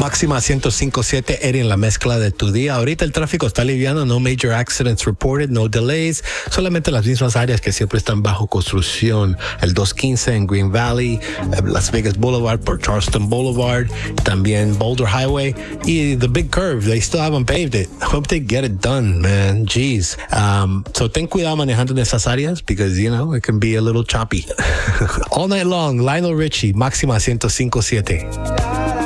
Máxima 105.7, Eddie en la mezcla de tu día. Ahorita el tráfico está liviano, no major accidents reported, no delays, solamente las mismas áreas que siempre están bajo construcción. El 215 en Green Valley, Las Vegas Boulevard por Charleston Boulevard, también Boulder Highway y the big curve. They still haven't paved it. I hope they get it done, man. Jeez. So ten cuidado manejando en esas áreas because, you know, it can be a little choppy. All night long, Lionel Richie, Máxima 105.7.